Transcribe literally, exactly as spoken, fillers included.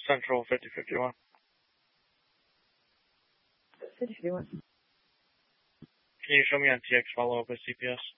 Central fifty fifty-one. fifty fifty-one. Can you show me on T X follow-up with C P S?